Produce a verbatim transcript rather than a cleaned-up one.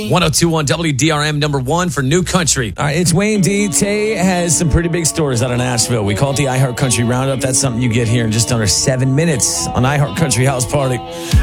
one oh two point one W D R M, number one for New Country. All right, it's Wayne D. Tay has some pretty big stories out of Nashville. We call it the iHeart Country Roundup. That's something you get here in just under seven minutes on iHeart Country House Party.